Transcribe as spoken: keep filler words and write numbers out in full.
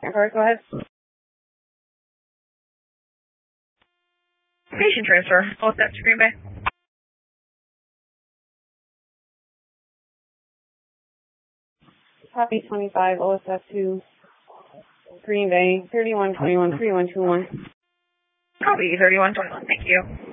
Card, go ahead. Patient transfer. O S F to Green Bay. Copy twenty-five, O S F to Green Bay, thirty-one twenty-one, thirty-one twenty-one. Copy thirty-one twenty-one, thank you.